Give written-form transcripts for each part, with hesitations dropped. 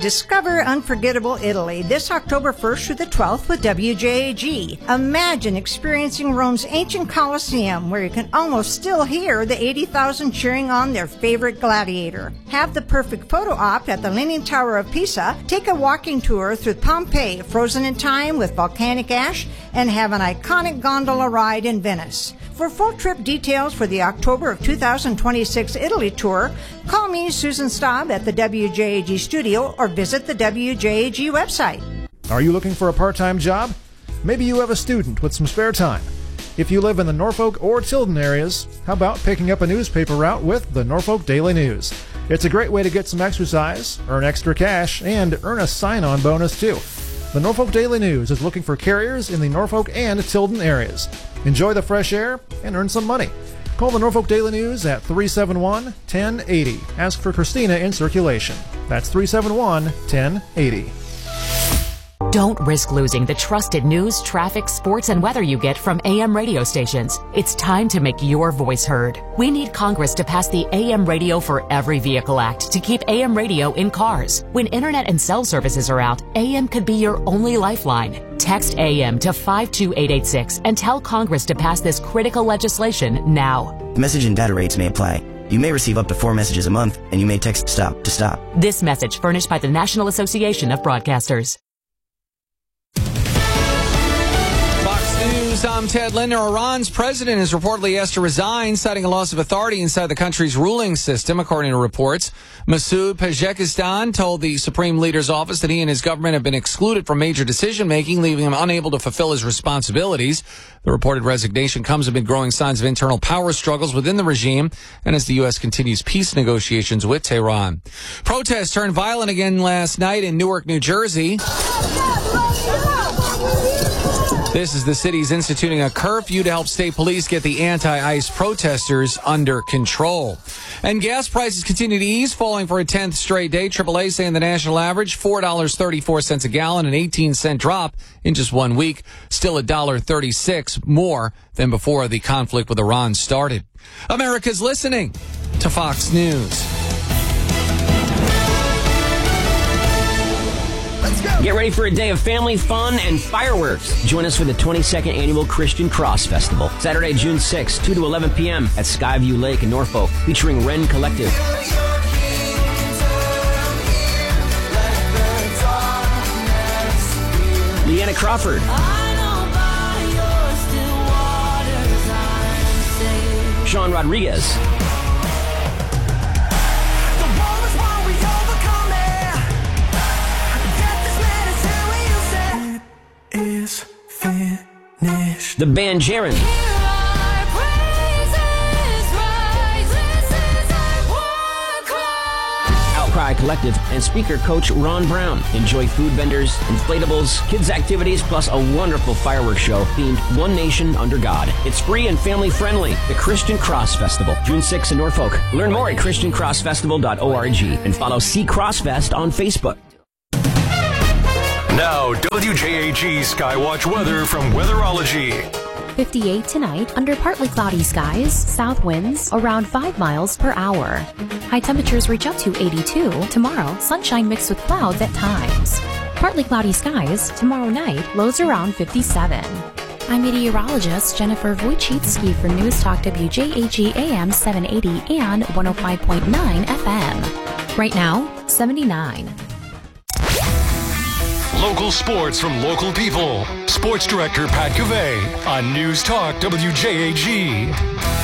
Discover unforgettable Italy this October 1st through the 12th with WJAG. Imagine experiencing Rome's ancient Colosseum, where you can almost still hear the 80,000 cheering on their favorite gladiator. Have the perfect photo op at the Leaning Tower of Pisa, take a walking tour through Pompeii, frozen in time with volcanic ash, and have an iconic gondola ride in Venice. For full trip details for the October of 2026 Italy tour, call me, Susan Staub, at the WJAG studio or visit the WJAG website. Are you looking for a part-time job? Maybe you have a student with some spare time. If you live in the Norfolk or Tilden areas, how about picking up a newspaper route with the Norfolk Daily News? It's a great way to get some exercise, earn extra cash, and earn a sign-on bonus too. The Norfolk Daily News is looking for carriers in the Norfolk and Tilden areas. Enjoy the fresh air and earn some money. Call the Norfolk Daily News at 371-1080. Ask for Christina in circulation. That's 371-1080. Don't risk losing the trusted news, traffic, sports, and weather you get from AM radio stations. It's time to make your voice heard. We need Congress to pass the AM Radio for Every Vehicle Act to keep AM radio in cars. When internet and cell services are out, AM could be your only lifeline. Text AM to 52886 and tell Congress to pass this critical legislation now. Message and data rates may apply. You may receive up to 4 messages a month, and you may text STOP to stop. This message furnished by the National Association of Broadcasters. I'm Ted Linder. Iran's president is reportedly asked to resign, citing a loss of authority inside the country's ruling system, according to reports. Masoud Pezeshkian told the Supreme Leader's office that he and his government have been excluded from major decision-making, leaving him unable to fulfill his responsibilities. The reported resignation comes amid growing signs of internal power struggles within the regime and as the U.S. continues peace negotiations with Tehran. Protests turned violent again last night in Newark, New Jersey. This is the city's instituting a curfew to help state police get the anti-ICE protesters under control. And gas prices continue to ease, falling for a 10th straight day. AAA saying the national average, $4.34 a gallon, an 18-cent drop in just 1 week. Still $1.36 more than before the conflict with Iran started. America's listening to Fox News. Get ready for a day of family fun and fireworks. Join us for the 22nd Annual Christian Cross Festival, Saturday, June 6, 2 to 11 p.m. at Skyview Lake in Norfolk, featuring Wren Collective, Leanna Crawford, Sean Rodriguez, the band Jaren, Outcry Collective, and speaker coach Ron Brown. Enjoy food vendors, inflatables, kids' activities, plus a wonderful fireworks show themed One Nation Under God. It's free and family friendly. The Christian Cross Festival, June 6 in Norfolk. Learn more at ChristianCrossFestival.org and follow C Crossfest on Facebook. Now, WJAG Skywatch weather from Weatherology. 58 tonight, under partly cloudy skies, south winds around 5 miles per hour. High temperatures reach up to 82. Tomorrow, sunshine mixed with clouds at times. Partly cloudy skies, tomorrow night, lows around 57. I'm meteorologist Jennifer Wojcicki for News Talk WJAG AM 780 and 105.9 FM. Right now, 79. Local sports from local people. Sports Director Pat Cavey on News Talk WJAG.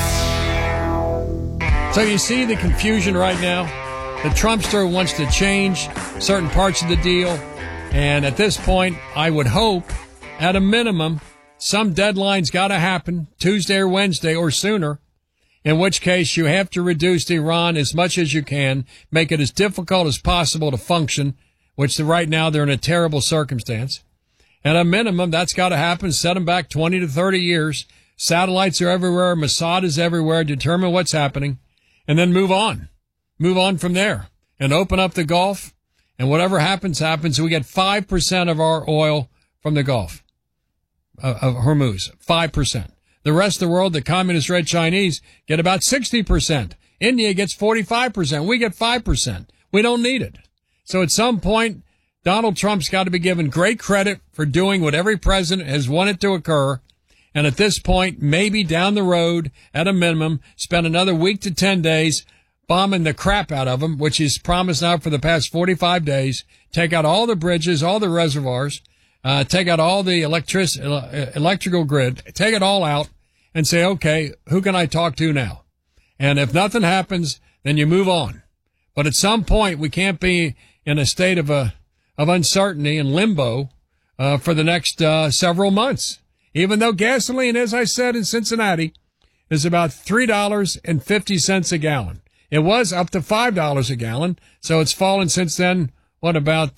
So you see the confusion right now? The Trumpster wants to change certain parts of the deal. And at this point, I would hope, at a minimum, some deadline's got to happen Tuesday or Wednesday or sooner, in which case you have to reduce Iran as much as you can, make it as difficult as possible to function, which right now they're in a terrible circumstance. At a minimum, that's got to happen. Set them back 20 to 30 years. Satellites are everywhere. Mossad is everywhere. Determine what's happening. And then move on. Move on from there. And open up the Gulf. And whatever happens, happens. We get 5% of our oil from the Gulf of Hormuz. 5%. The rest of the world, the communist red Chinese, get about 60%. India gets 45%. We get 5%. We don't need it. So at some point, Donald Trump's got to be given great credit for doing what every president has wanted to occur. And at this point, maybe down the road, at a minimum, spend another week to 10 days bombing the crap out of them, which he's promised now for the past 45 days. Take out all the bridges, all the reservoirs, take out all the electrical grid, take it all out and say, okay, who can I talk to now? And if nothing happens, then you move on. But at some point, we can't be in a state of uncertainty and limbo for the next several months. Even though gasoline, as I said in Cincinnati, is about $3.50 a gallon. It was up to $5 a gallon, so it's fallen since then, about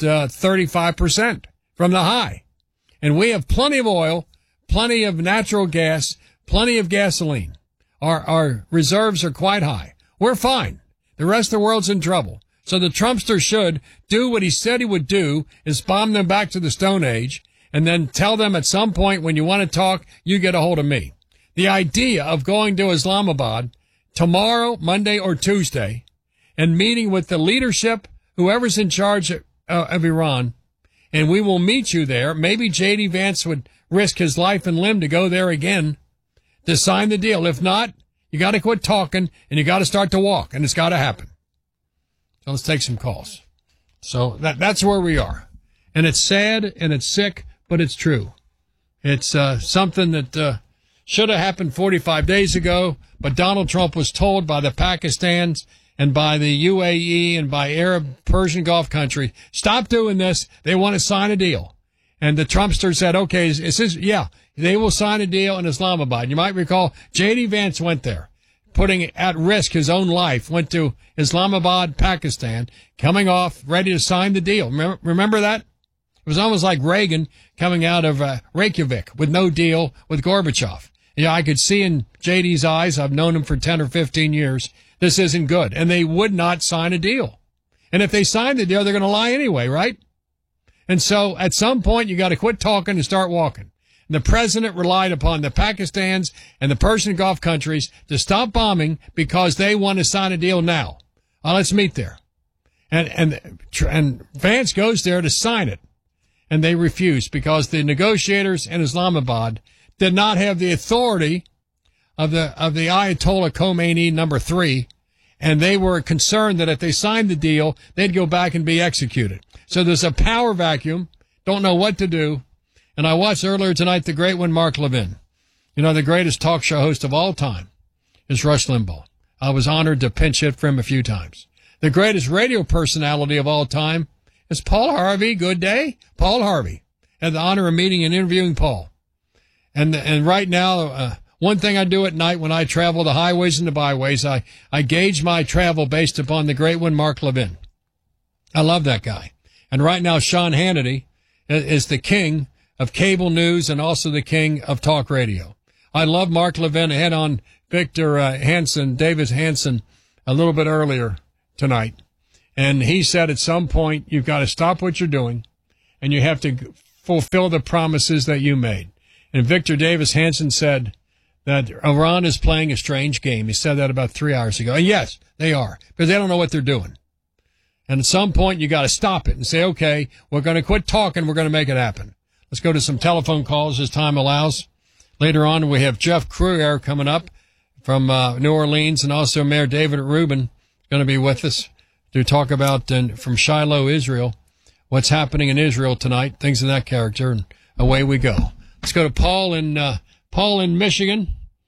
35% from the high. And we have plenty of oil, plenty of natural gas, plenty of gasoline. Our reserves are quite high. We're fine. The rest of the world's in trouble. So the Trumpster should do what he said he would do, is bomb them back to the Stone Age, and then tell them at some point when you want to talk, you get a hold of me. The idea of going to Islamabad tomorrow, Monday, or Tuesday, and meeting with the leadership, whoever's in charge of Iran, and we will meet you there. Maybe J.D. Vance would risk his life and limb to go there again to sign the deal. If not, you got to quit talking, and you got to start to walk, and it's got to happen. So let's take some calls. So that's where we are. And it's sad, and it's sick, but it's true. It's something that should have happened 45 days ago, but Donald Trump was told by the Pakistans and by the UAE and by Arab Persian Gulf countries, stop doing this. They want to sign a deal. And the Trumpster said, okay, yeah, they will sign a deal in Islamabad. You might recall J.D. Vance went there, putting at risk his own life, went to Islamabad, Pakistan, coming off, ready to sign the deal. Remember that? It was almost like Reagan coming out of Reykjavik with no deal with Gorbachev. Yeah, I could see in JD's eyes, I've known him for 10 or 15 years, this isn't good. And they would not sign a deal. And if they sign the deal, they're going to lie anyway, right? And so at some point, you got to quit talking and start walking. And the president relied upon the Pakistans and the Persian Gulf countries to stop bombing because they want to sign a deal now. Let's meet there. And Vance goes there to sign it. And they refused because the negotiators in Islamabad did not have the authority of the Ayatollah Khomeini number 3, and they were concerned that if they signed the deal, they'd go back and be executed. So there's a power vacuum, don't know what to do. And I watched earlier tonight the great one, Mark Levin. You know, the greatest talk show host of all time is Rush Limbaugh. I was honored to pinch hit for him a few times. The greatest radio personality of all time is Paul Harvey. Good day. Paul Harvey. Had the honor of meeting and interviewing Paul. And right now, one thing I do at night when I travel the highways and the byways, I gauge my travel based upon the great one, Mark Levin. I love that guy. And right now, Sean Hannity is the king of cable news and also the king of talk radio. I love Mark Levin. I had on Victor Davis Hanson, a little bit earlier tonight. And he said at some point, you've got to stop what you're doing and you have to fulfill the promises that you made. And Victor Davis Hanson said that Iran is playing a strange game. He said that about 3 hours ago. And yes, they are, because they don't know what they're doing. And at some point, you got to stop it and say, okay, we're going to quit talking. We're going to make it happen. Let's go to some telephone calls as time allows. Later on, we have Jeff Kruger coming up from New Orleans, and also Mayor David Rubin going to be with us to talk about from Shiloh, Israel, what's happening in Israel tonight, things of that character, and away we go. Let's go to Paul in Michigan,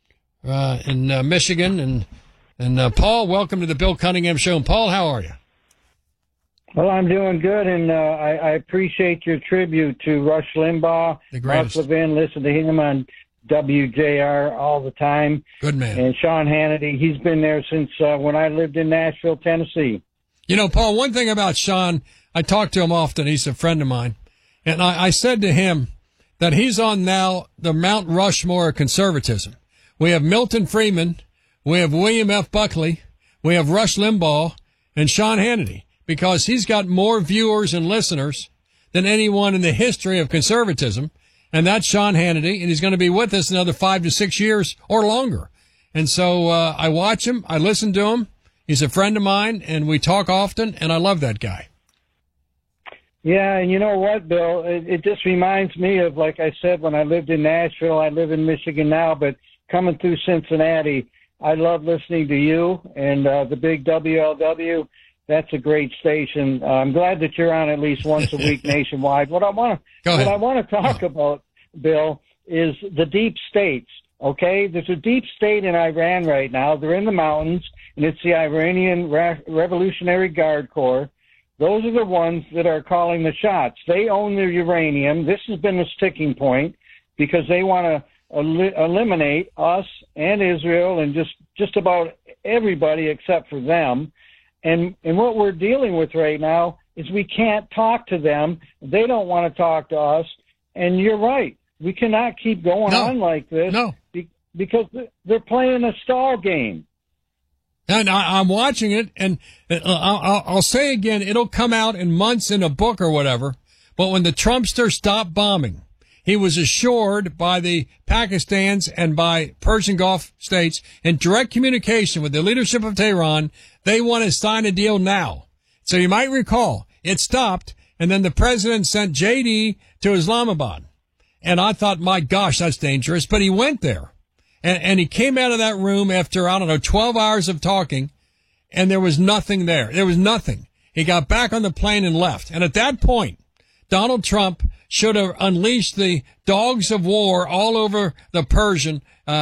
and Paul, welcome to the Bill Cunningham Show. And Paul, how are you? Well, I'm doing good, and I appreciate your tribute to Rush Limbaugh. The greatest. Mark Levin, listen to him on WJR all the time. Good man. And Sean Hannity, he's been there since when I lived in Nashville, Tennessee. You know, Paul, one thing about Sean, I talk to him often. He's a friend of mine. And I said to him that he's on now the Mount Rushmore of conservatism. We have Milton Friedman, we have William F. Buckley, we have Rush Limbaugh, and Sean Hannity, because he's got more viewers and listeners than anyone in the history of conservatism. And that's Sean Hannity, and he's going to be with us another 5 to 6 years or longer. And so I watch him, I listen to him. He's a friend of mine, and we talk often, and I love that guy. Yeah, and you know what, Bill? It just reminds me of, like I said, when I lived in Nashville. I live in Michigan now, but coming through Cincinnati, I love listening to you and the big WLW. That's a great station. I'm glad that you're on at least once a week nationwide. What I want to talk about, Bill, is the deep states. Okay, there's a deep state in Iran right now. They're in the mountains, and it's the Iranian Revolutionary Guard Corps. Those are the ones that are calling the shots. They own the uranium. This has been the sticking point because they want to eliminate us and Israel and just about everybody except for them. And what we're dealing with right now is we can't talk to them. They don't want to talk to us. And you're right. We cannot keep going on like this because they're playing a stall game. And I'm watching it, and I'll say again, it'll come out in months in a book or whatever, but when the Trumpster stopped bombing, he was assured by the Pakistans and by Persian Gulf states in direct communication with the leadership of Tehran, they want to sign a deal now. So you might recall, it stopped, and then the president sent JD to Islamabad. And I thought, my gosh, that's dangerous, but he went there. And he came out of that room after, 12 hours of talking, and there was nothing there. There was nothing. He got back on the plane and left. And at that point, Donald Trump should have unleashed the dogs of war all over the Persian,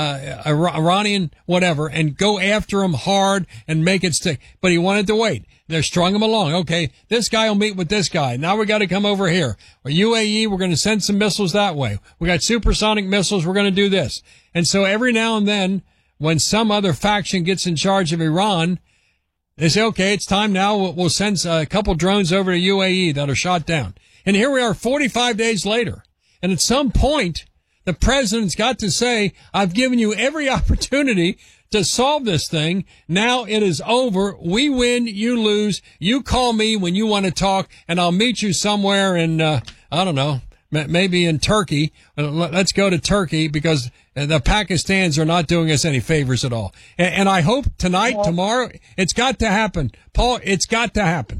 Iranian, whatever, and go after him hard and make it stick. But he wanted to wait. They're strung him along. Okay, this guy will meet with this guy. Now we got to come over here. Or UAE, we're going to send some missiles that way. We got supersonic missiles. We're going to do this. And so every now and then, when some other faction gets in charge of Iran, they say, okay, it's time now. We'll send a couple drones over to UAE that are shot down. And here we are 45 days later. And at some point, the president's got to say, I've given you every opportunity to solve this thing. Now it is over. We win, you lose. You call me when you want to talk, and I'll meet you somewhere in, maybe in Turkey. Let's go to Turkey because the Pakistans are not doing us any favors at all. And I hope tonight, tomorrow, it's got to happen. Paul, it's got to happen.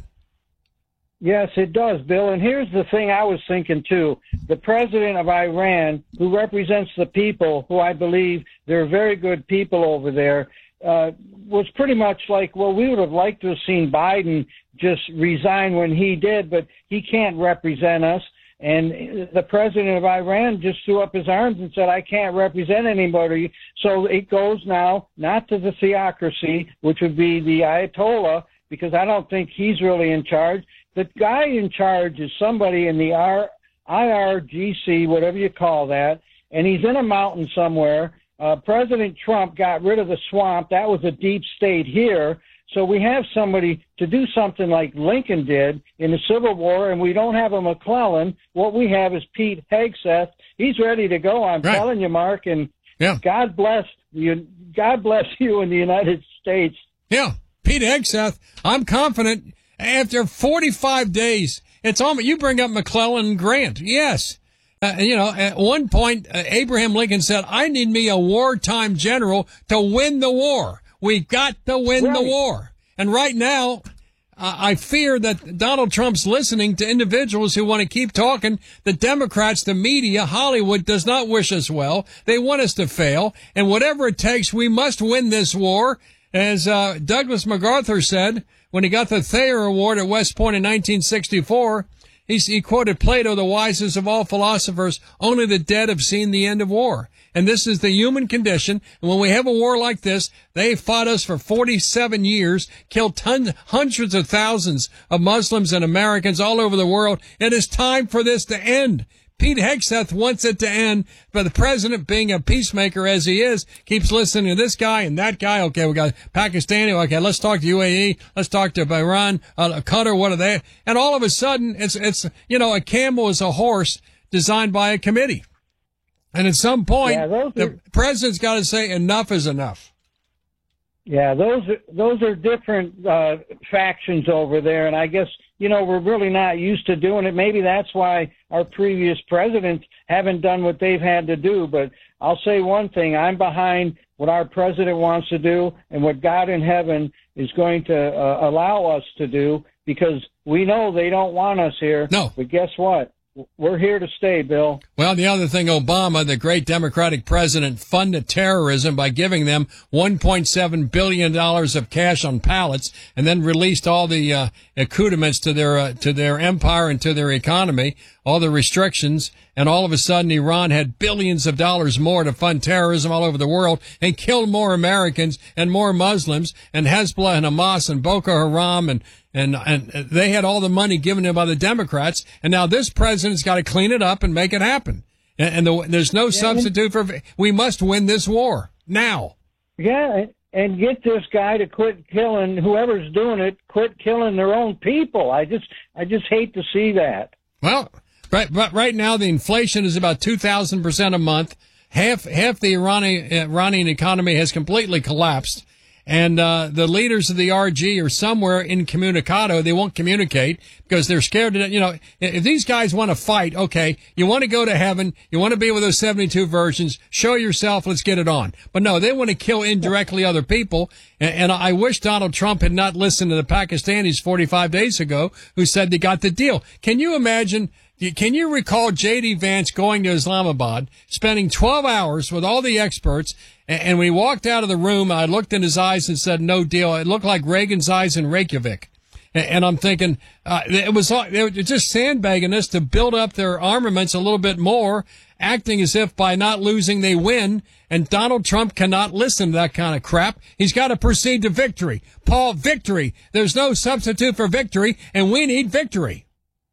Yes, it does, Bill. And here's the thing I was thinking, too. The president of Iran, who represents the people, who I believe they're very good people over there, was pretty much like, well, we would have liked to have seen Biden just resign when he did, but he can't represent us. And the president of Iran just threw up his arms and said, I can't represent anybody. So it goes now not to the theocracy, which would be the Ayatollah, because I don't think he's really in charge. The guy in charge is somebody in the IRGC, whatever you call that, and he's in a mountain somewhere. President Trump got rid of the swamp. That was a deep state here. So we have somebody to do something like Lincoln did in the Civil War, and we don't have a McClellan. What we have is Pete Hegseth. He's ready to go. I'm telling you, Mark, and God bless you. God bless you in the United States. Yeah, Pete Hegseth, I'm confident. After 45 days, it's almost, you bring up McClellan and Grant. Yes. At one point, Abraham Lincoln said, I need me a wartime general to win the war. We've got to win the war. And right now, I fear that Donald Trump's listening to individuals who want to keep talking. The Democrats, the media, Hollywood does not wish us well. They want us to fail. And whatever it takes, we must win this war. As Douglas MacArthur said, when he got the Thayer Award at West Point in 1964, he quoted Plato, the wisest of all philosophers, only the dead have seen the end of war. And this is the human condition. And when we have a war like this, they fought us for 47 years, killed hundreds of thousands of Muslims and Americans all over the world. It is time for this to end. Pete Hegseth wants it to end, but the president, being a peacemaker as he is, keeps listening to this guy and that guy. Okay, we got Pakistani. Okay, let's talk to UAE. Let's talk to Iran, Qatar. What are they? And all of a sudden, it's a camel is a horse designed by a committee. And at some point, the president's got to say enough is enough. Yeah, those are different factions over there, and I guess we're really not used to doing it. Maybe that's why our previous presidents haven't done what they've had to do. But I'll say one thing: I'm behind what our president wants to do, and what God in heaven is going to allow us to do. because we know they don't want us here. No. But guess what? We're here to stay, Bill. Well, the other thing, Obama, the great Democratic president, funded terrorism by giving them $1.7 billion of cash on pallets and then released all the accoutrements to their empire and to their economy, all the restrictions. And all of a sudden, Iran had billions of dollars more to fund terrorism all over the world and killed more Americans and more Muslims and Hezbollah and Hamas and Boko Haram and they had all the money given to them by the Democrats. And now this president's got to clean it up and make it happen. And there's no substitute for, we must win this war now. Yeah. And get this guy to quit killing, whoever's doing it, quit killing their own people. I just hate to see that. Well, right now the inflation is about 2,000% a month. Half the Iranian economy has completely collapsed. And the leaders of the RG are somewhere incommunicado. They won't communicate because they're scared to, if these guys want to fight, okay, you want to go to heaven, you want to be with those 72 virgins, show yourself, let's get it on. But no, they want to kill indirectly other people. And I wish Donald Trump had not listened to the Pakistanis 45 days ago who said they got the deal. Can you imagine? Can you recall J.D. Vance going to Islamabad, spending 12 hours with all the experts, and when he walked out of the room, I looked in his eyes and said, no deal. It looked like Reagan's eyes in Reykjavik. And I'm thinking, they were just sandbagging us to build up their armaments a little bit more, acting as if by not losing they win. And Donald Trump cannot listen to that kind of crap. He's got to proceed to victory. Paul, victory. There's no substitute for victory, and we need victory.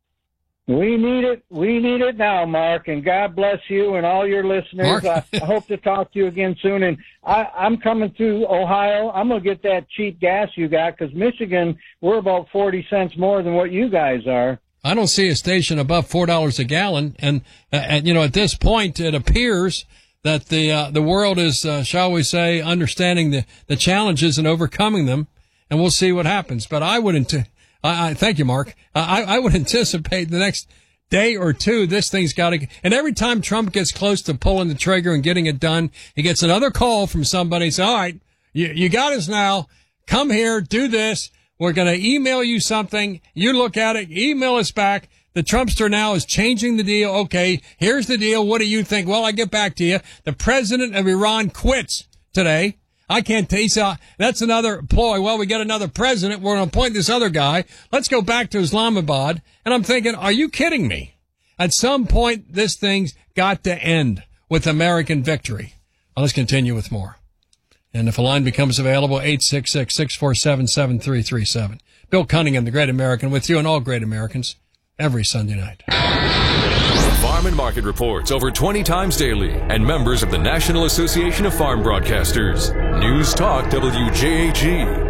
We need it. We need it now, Mark, and God bless you and all your listeners. I hope to talk to you again soon. And I'm coming through Ohio. I'm going to get that cheap gas you got because Michigan, we're about 40 cents more than what you guys are. I don't see a station above $4 a gallon. And at this point, it appears that the world is, shall we say, understanding the challenges and overcoming them. And we'll see what happens. But I wouldn't. Thank you, Mark. I would anticipate the next day or two, this thing's got to, and every time Trump gets close to pulling the trigger and getting it done, he gets another call from somebody. Say, all right, you got us now. Come here, do this. We're going to email you something. You look at it, email us back. The Trumpster now is changing the deal. Okay, here's the deal. What do you think? Well, I get back to you. The president of Iran quits today. I can't taste that's another ploy. Well, we get another president. We're going to appoint this other guy. Let's go back to Islamabad. And I'm thinking, are you kidding me? At some point, this thing's got to end with American victory. Well, let's continue with more. And if a line becomes available, 866-647-7337. Bill Cunningham, the Great American, with you and all great Americans every Sunday night. Farm and Market reports over 20 times daily and members of the National Association of Farm Broadcasters. News Talk WJAG.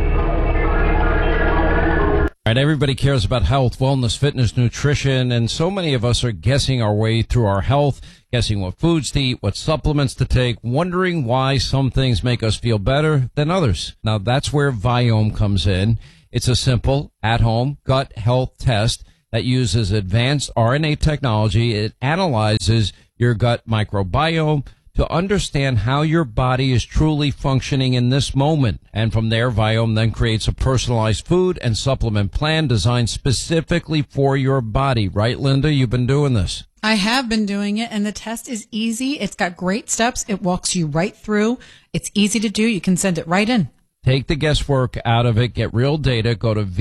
All right, everybody cares about health, wellness, fitness, nutrition, and so many of us are guessing our way through our health, guessing what foods to eat, what supplements to take, wondering why some things make us feel better than others. Now, that's where Viome comes in. It's a simple, at-home gut health test that uses advanced RNA technology. It analyzes your gut microbiome to understand how your body is truly functioning in this moment. And from there, Viome then creates a personalized food and supplement plan designed specifically for your body. Right, Linda? You've been doing this. I have been doing it, and the test is easy. It's got great steps. It walks you right through. It's easy to do. You can send it right in. Take the guesswork out of it. Get real data. Go to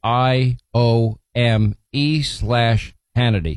VIOME/Hannity.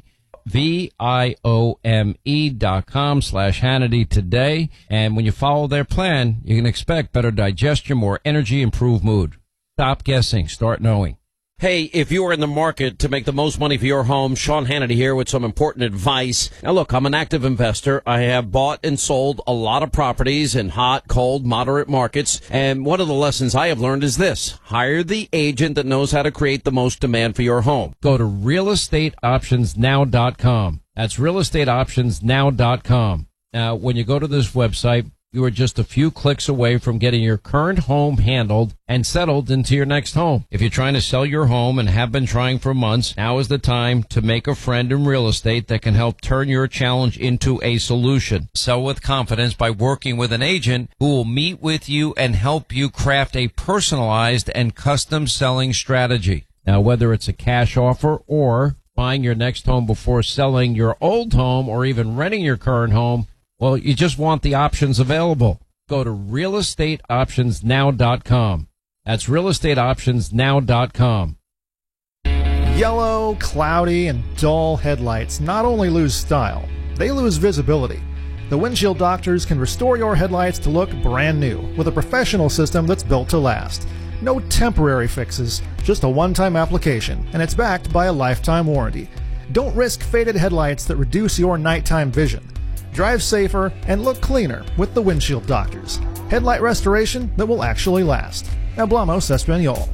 VIOME.com/Hannity today. And when you follow their plan, you can expect better digestion, more energy, improved mood. Stop guessing. Start knowing. Hey, if you are in the market to make the most money for your home, Sean Hannity here with some important advice. Now look, I'm an active investor. I have bought and sold a lot of properties in hot, cold, moderate markets. And one of the lessons I have learned is this: hire the agent that knows how to create the most demand for your home. Go to realestateoptionsnow.com. That's realestateoptionsnow.com. Now, when you go to this website, you are just a few clicks away from getting your current home handled and settled into your next home. If you're trying to sell your home and have been trying for months, now is the time to make a friend in real estate that can help turn your challenge into a solution. Sell with confidence by working with an agent who will meet with you and help you craft a personalized and custom selling strategy. Now, whether it's a cash offer or buying your next home before selling your old home or even renting your current home, well, you just want the options available. Go to realestateoptionsnow.com. That's realestateoptionsnow.com. Yellow, cloudy, and dull headlights not only lose style, they lose visibility. The Windshield Doctors can restore your headlights to look brand new with a professional system that's built to last. No temporary fixes, just a one-time application, and it's backed by a lifetime warranty. Don't risk faded headlights that reduce your nighttime vision. Drive safer and look cleaner with the Windshield Doctors. Headlight restoration that will actually last. Hablamos Español.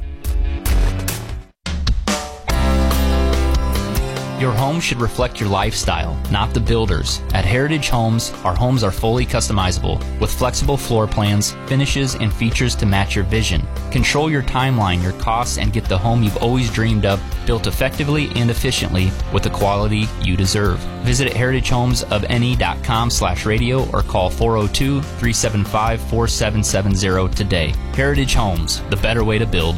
Your home should reflect your lifestyle, not the builder's. At Heritage Homes, our homes are fully customizable with flexible floor plans, finishes, and features to match your vision. Control your timeline, your costs, and get the home you've always dreamed of, built effectively and efficiently with the quality you deserve. Visit heritagehomeofany.com/radio or call 402-375-4770 today. Heritage Homes, the better way to build.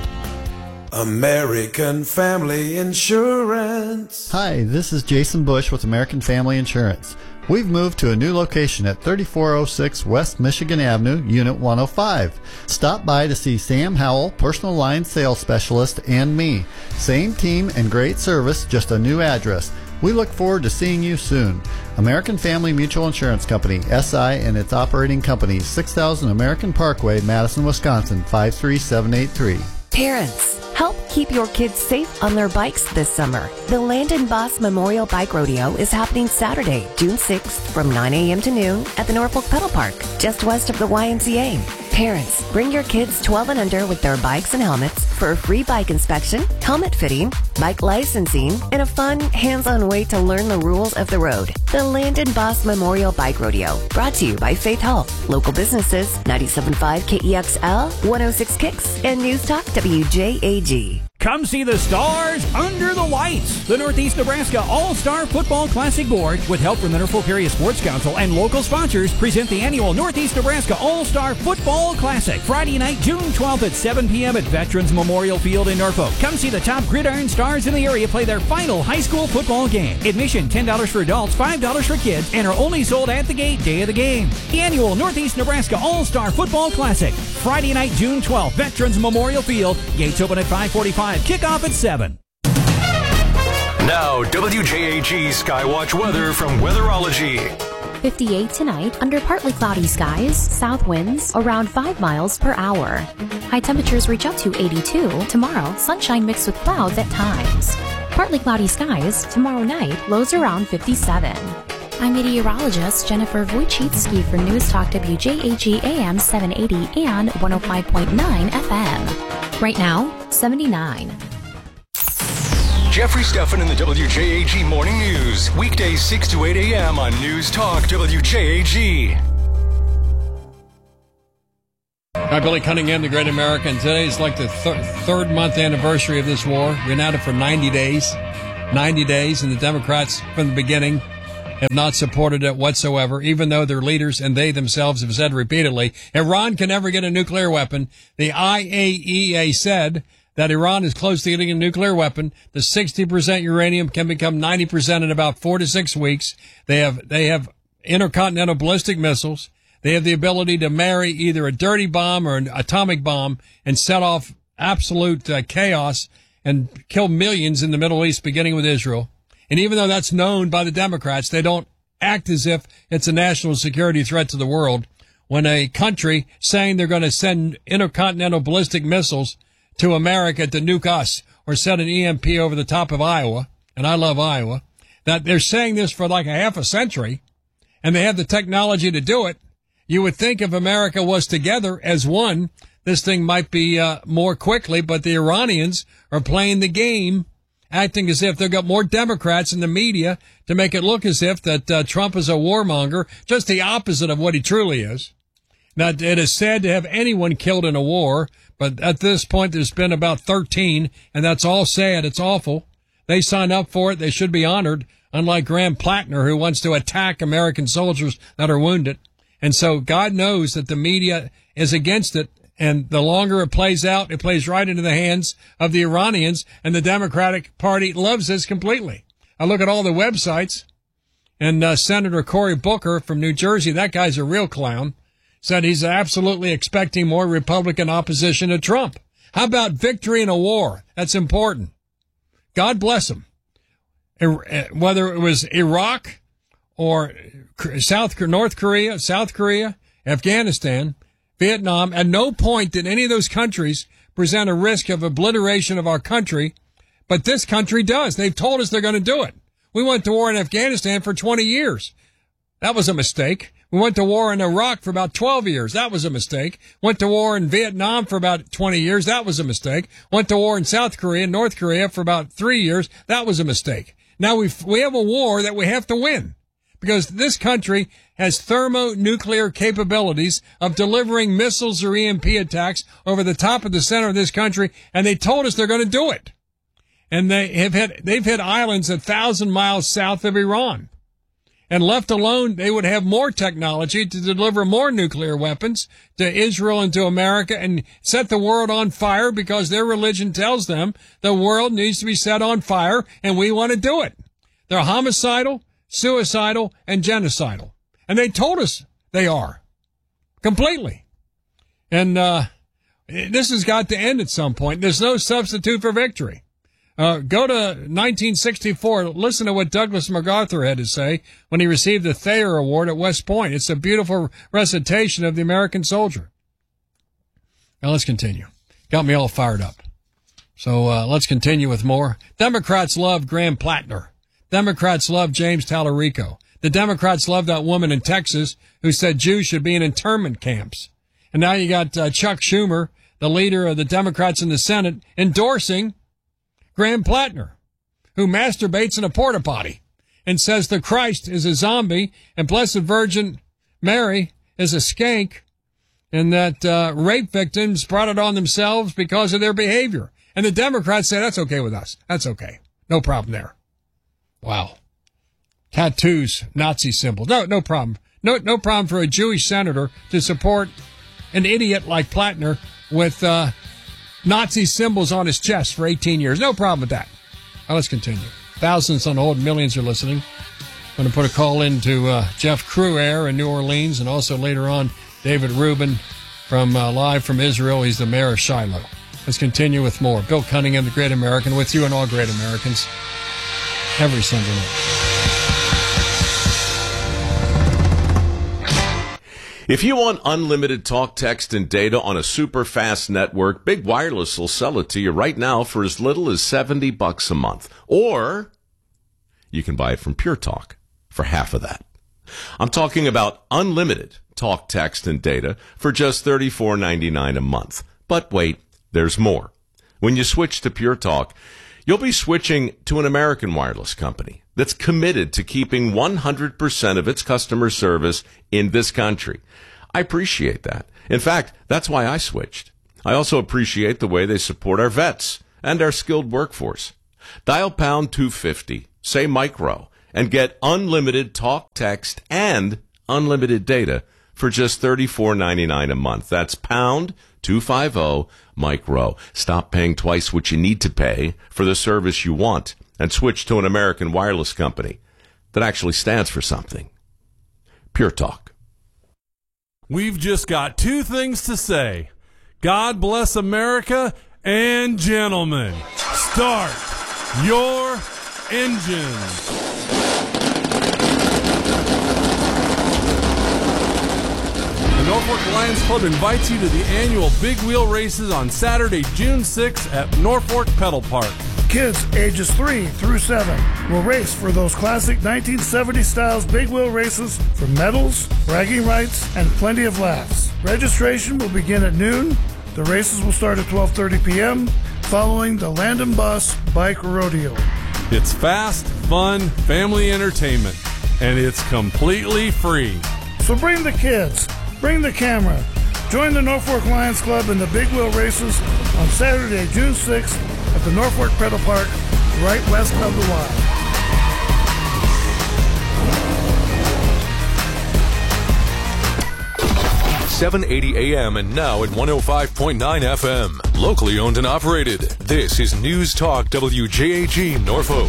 American Family Insurance. Hi, this is Jason Bush with American Family Insurance. We've moved to a new location at 3406 West Michigan Avenue, Unit 105. Stop by to see Sam Howell, personal line sales specialist, and me. Same team and great service, just a new address. We look forward to seeing you soon. American Family Mutual Insurance Company, SI, and its operating companies, 6000 American Parkway, Madison, Wisconsin, 53783. Parents, help keep your kids safe on their bikes this summer. The Landon Boss Memorial Bike Rodeo is happening Saturday, June 6th from 9 a.m. to noon at the Norfolk Pedal Park, just west of the YMCA. Parents, bring your kids 12 and under with their bikes and helmets for a free bike inspection, helmet fitting, bike licensing, and a fun, hands-on way to learn the rules of the road. The Landon Boss Memorial Bike Rodeo, brought to you by Faith Health, local businesses, 97.5 KEXL, 106 Kicks, and News Talk WJAG. Come see the stars under the lights. The Northeast Nebraska All-Star Football Classic Board, with help from the Norfolk Area Sports Council and local sponsors, present the annual Northeast Nebraska All-Star Football Classic. Friday night, June 12th at 7 p.m. at Veterans Memorial Field in Norfolk. Come see the top gridiron stars in the area play their final high school football game. Admission $10 for adults, $5 for kids, and are only sold at the gate day of the game. The annual Northeast Nebraska All-Star Football Classic. Friday night, June 12th, Veterans Memorial Field. Gates open at 5:45. Kickoff at 7. Now, WJAG Skywatch weather from Weatherology. 58 tonight, under partly cloudy skies, south winds around 5 miles per hour. High temperatures reach up to 82. Tomorrow, sunshine mixed with clouds at times. Partly cloudy skies, tomorrow night, lows around 57. I'm meteorologist Jennifer Wojcicki for News Talk WJAG AM 780 and 105.9 FM. Right now, 79. Jeffrey Steffen in the WJAG Morning News. Weekdays 6 to 8 a.m. on News Talk WJAG. I'm Billy Cunningham, the Great American. Today is like the third month anniversary of this war. We've been at it for 90 days. 90 days, and the Democrats, from the beginning, have not supported it whatsoever, even though their leaders and they themselves have said repeatedly, Iran can never get a nuclear weapon. The IAEA said that Iran is close to getting a nuclear weapon. The 60% uranium can become 90% in about 4 to 6 weeks. They have intercontinental ballistic missiles. They have the ability to marry either a dirty bomb or an atomic bomb and set off absolute chaos and kill millions in the Middle East, beginning with Israel. And even though that's known by the Democrats, they don't act as if it's a national security threat to the world. When a country saying they're going to send intercontinental ballistic missiles to America to nuke us or send an EMP over the top of Iowa, and I love Iowa, that they're saying this for like a half a century, and they have the technology to do it, you would think if America was together as one, this thing might be more quickly, but the Iranians are playing the game, acting as if they've got more Democrats in the media to make it look as if that Trump is a warmonger, just the opposite of what he truly is. Now, it is sad to have anyone killed in a war, but at this point there's been about 13, and that's all sad. It's awful. They signed up for it. They should be honored, unlike Graham Plattner, who wants to attack American soldiers that are wounded. And so God knows that the media is against it. And the longer it plays out, it plays right into the hands of the Iranians, and the Democratic Party loves this completely. I look at all the websites, and Senator Cory Booker from New Jersey, that guy's a real clown, said he's absolutely expecting more Republican opposition to Trump. How about victory in a war? That's important. God bless him. Whether it was Iraq or North Korea, South Korea, Afghanistan, Vietnam, at no point did any of those countries present a risk of obliteration of our country, but this country does. They've told us they're going to do it. We went to war in Afghanistan for 20 years. That was a mistake. We went to war in Iraq for about 12 years. That was a mistake. Went to war in Vietnam for about 20 years. That was a mistake. Went to war in South Korea and North Korea for about 3 years. That was a mistake. Now we have a war that we have to win, because this country has thermonuclear capabilities of delivering missiles or EMP attacks over the top of the center of this country, and they told us they're going to do it. And they've hit islands 1,000 miles south of Iran. And left alone, they would have more technology to deliver more nuclear weapons to Israel and to America and set the world on fire, because their religion tells them the world needs to be set on fire, and we want to do it. They're homicidal, suicidal, and genocidal. And they told us they are. Completely. And this has got to end at some point. There's no substitute for victory. Go to 1964. Listen to what Douglas MacArthur had to say when he received the Thayer Award at West Point. It's a beautiful recitation of the American soldier. Now let's continue. Got me all fired up. So let's continue with more. Democrats love Graham Plattner. Democrats love James Tallarico. The Democrats love that woman in Texas who said Jews should be in internment camps. And now you got Chuck Schumer, the leader of the Democrats in the Senate, endorsing Graham Plattner, who masturbates in a porta potty and says the Christ is a zombie and Blessed Virgin Mary is a skank, and that rape victims brought it on themselves because of their behavior. And the Democrats say that's okay with us. That's okay. No problem there. Wow. Tattoos, Nazi symbols. No problem. No problem for a Jewish senator to support an idiot like Plattner with Nazi symbols on his chest for 18 years. No problem with that. Now let's continue. Thousands on hold, millions are listening. I'm going to put a call in to Jeff Cruaire in New Orleans, and also later on David Rubin from live from Israel. He's the mayor of Shiloh. Let's continue with more. Bill Cunningham, the Great American, with you and all great Americans every Sunday night. If you want unlimited talk, text, and data on a super fast network, Big Wireless will sell it to you right now for as little as $70 a month. Or you can buy it from Pure Talk for half of that. I'm talking about unlimited talk, text, and data for just $34.99 a month. But wait, there's more. When you switch to Pure Talk, you'll be switching to an American wireless company that's committed to keeping 100% of its customer service in this country. I appreciate that. In fact, that's why I switched. I also appreciate the way they support our vets and our skilled workforce. Dial pound 250, say micro, and get unlimited talk, text, and unlimited data for just $34.99 a month. That's pound 250 micro. Stop paying twice what you need to pay for the service you want and switch to an American wireless company that actually stands for something. Pure Talk. We've just got two things to say. God bless America, and gentlemen, start your engines. The Norfolk Lions Club invites you to the annual Big Wheel Races on Saturday, June 6th at Norfolk Pedal Park. Kids ages 3 through 7 will race for those classic 1970 styles big wheel races for medals, bragging rights, and plenty of laughs. Registration will begin at noon. The races will start at 12:30 p.m. following the Land and Bus Bike Rodeo. It's fast, fun, family entertainment, and it's completely free. So bring the kids, bring the camera. Join the Norfolk Lions Club in the Big Wheel Races on Saturday, June 6th at the Norfolk Pedal Park, right west of the Y. 780 AM and now at 105.9 FM. Locally owned and operated. This is News Talk WJAG Norfolk.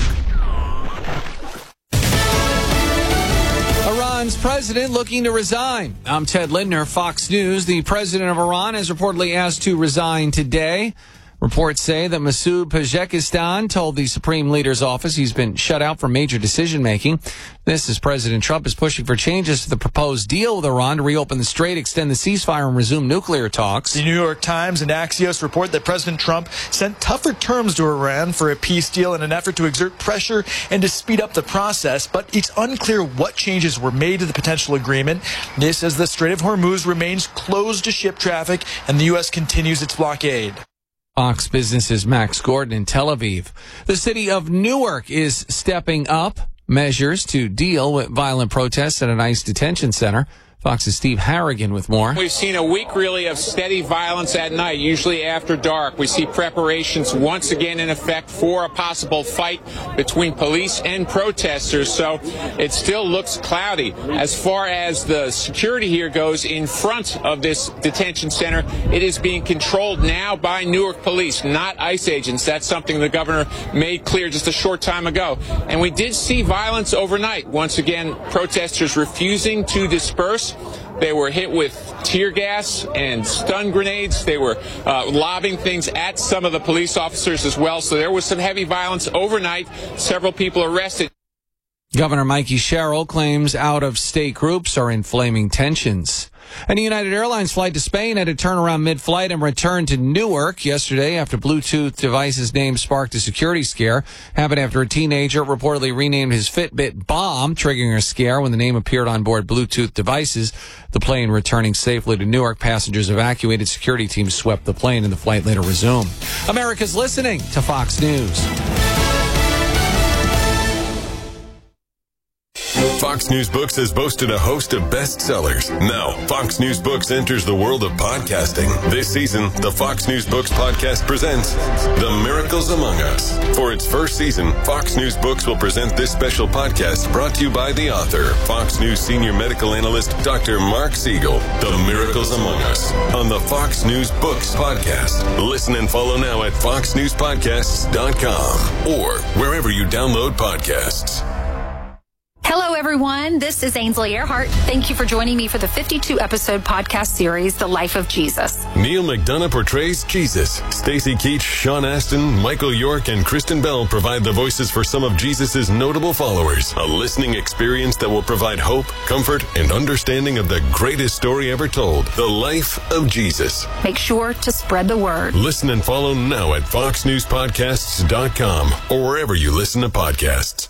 Iran's president looking to resign. I'm Ted Lindner, Fox News. The president of Iran is reportedly asked to resign today. Reports say that Masoud Pezeshkian told the Supreme Leader's office he's been shut out from major decision-making. This as President Trump is pushing for changes to the proposed deal with Iran to reopen the strait, extend the ceasefire, and resume nuclear talks. The New York Times and Axios report that President Trump sent tougher terms to Iran for a peace deal in an effort to exert pressure and to speed up the process, but it's unclear what changes were made to the potential agreement. This as the Strait of Hormuz remains closed to ship traffic and the U.S. continues its blockade. Fox Business's Max Gordon in Tel Aviv. The city of Newark is stepping up measures to deal with violent protests at an ICE detention center. Fox's Steve Harrigan with more. We've seen a week, really, of steady violence at night, usually after dark. We see preparations once again in effect for a possible fight between police and protesters, so it still looks cloudy. As far as the security here goes in front of this detention center, it is being controlled now by Newark police, not ICE agents. That's something the governor made clear just a short time ago. And we did see violence overnight. Once again, protesters refusing to disperse. They were hit with tear gas and stun grenades. They were lobbing things at some of the police officers as well. So there was some heavy violence overnight. Several people arrested. Governor Mikey Sherrill claims out-of-state groups are inflaming tensions. And a United Airlines flight to Spain had to turn around mid-flight and return to Newark yesterday after Bluetooth device's name sparked a security scare. Happened after a teenager reportedly renamed his Fitbit Bomb, triggering a scare when the name appeared on board Bluetooth devices. The plane returning safely to Newark, passengers evacuated, security teams swept the plane, and the flight later resumed. America's listening to Fox News. Fox News Books has boasted a host of bestsellers. Now, Fox News Books enters the world of podcasting. This season, the Fox News Books podcast presents The Miracles Among Us. For its first season, Fox News Books will present this special podcast brought to you by the author, Fox News senior medical analyst, Dr. Mark Siegel. The Miracles Among Us on the Fox News Books podcast. Listen and follow now at foxnewspodcasts.com or wherever you download podcasts. Hello, everyone. This is Ainsley Earhart. Thank you for joining me for the 52-episode podcast series, The Life of Jesus. Neil McDonough portrays Jesus. Stacey Keach, Sean Astin, Michael York, and Kristen Bell provide the voices for some of Jesus' notable followers. A listening experience that will provide hope, comfort, and understanding of the greatest story ever told, The Life of Jesus. Make sure to spread the word. Listen and follow now at foxnewspodcasts.com or wherever you listen to podcasts.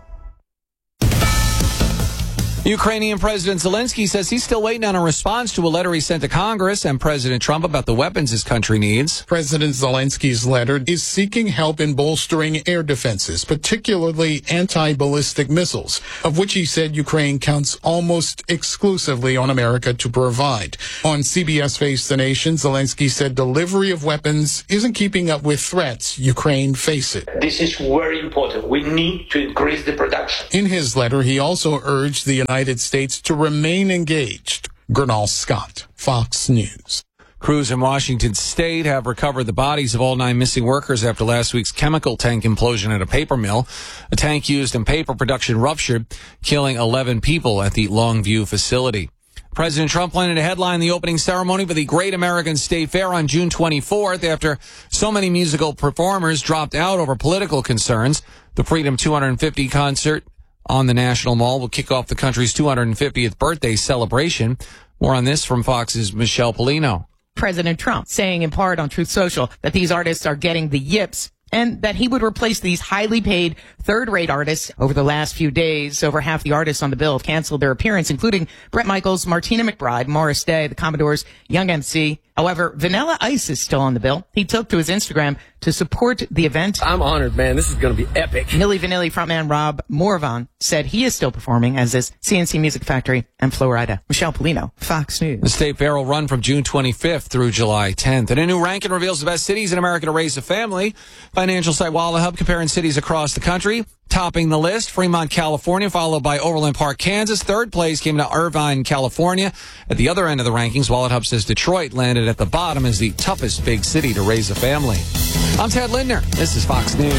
Ukrainian President Zelensky says he's still waiting on a response to a letter he sent to Congress and President Trump about the weapons his country needs. President Zelensky's letter is seeking help in bolstering air defenses, particularly anti-ballistic missiles, of which he said Ukraine counts almost exclusively on America to provide. On CBS Face the Nation, Zelensky said delivery of weapons isn't keeping up with threats Ukraine faces. This is very important. We need to increase the production. In his letter, he also urged the United States to remain engaged. Gernal Scott, Fox News. Crews in Washington State have recovered the bodies of all 9 missing workers after last week's chemical tank implosion at a paper mill. A tank used in paper production ruptured, killing 11 people at the Longview facility. President Trump planning to headline the opening ceremony for the Great American State Fair on June 24th after so many musical performers dropped out over political concerns. The Freedom 250 concert on the National Mall will kick off the country's 250th birthday celebration. More on this from Fox's Michelle Polino. President Trump saying in part on Truth Social that these artists are getting the yips and that he would replace these highly paid third-rate artists. Over the last few days, over half the artists on the bill have canceled their appearance, including Bret Michaels, Martina McBride, Morris Day, the Commodores, Young MC. However, Vanilla Ice is still on the bill. He took to his Instagram to support the event. I'm honored, man. This is going to be epic. Milli Vanilli frontman Rob Morvan said he is still performing, as is CNC Music Factory and Flo Rida. Michelle Polino, Fox News. The State Fair will run from June 25th through July 10th. And a new ranking reveals the best cities in America to raise a family. Financial site Walla Hub comparing cities across the country. topping the list. Fremont, California, followed by Overland Park, Kansas. Third place came to Irvine, California. At the other end of the rankings, Wallet Hub says Detroit landed at the bottom as the toughest big city to raise a family. I'm Ted Lindner. This is Fox News.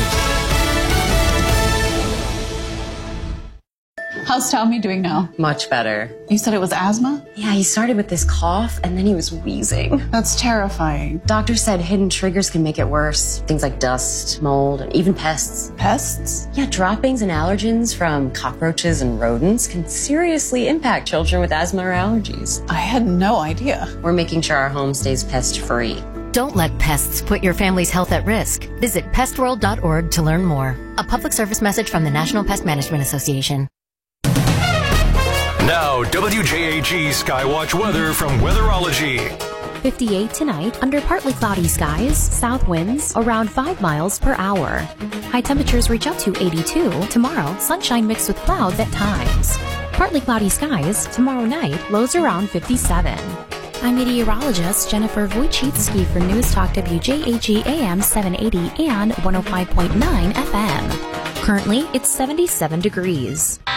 How's Tommy doing now? Much better. You said it was asthma? Yeah, he started with this cough and then he was wheezing. That's terrifying. Doctor said hidden triggers can make it worse. Things like dust, mold, and even pests. Pests? Yeah, droppings and allergens from cockroaches and rodents can seriously impact children with asthma or allergies. I had no idea. We're making sure our home stays pest-free. Don't let pests put your family's health at risk. Visit pestworld.org to learn more. A public service message from the National Pest Management Association. Now, WJAG Skywatch weather from Weatherology. 58 tonight, under partly cloudy skies, south winds around 5 miles per hour. High temperatures reach up to 82. Tomorrow, sunshine mixed with clouds at times. Partly cloudy skies, tomorrow night, lows around 57. I'm meteorologist Jennifer Wojcicki for News Talk WJAG AM 780 and 105.9 FM. Currently, it's 77 degrees.